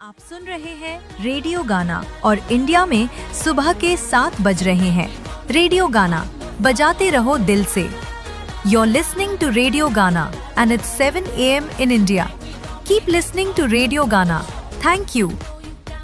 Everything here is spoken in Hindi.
आप सुन रहे हैं रेडियो गाना और इंडिया में सुबह के 7 बज रहे हैं। रेडियो गाना बजाते रहो दिल से। You're listening to Radio Gana and it's 7 a.m. in India. Keep listening to Radio Gana. Thank you.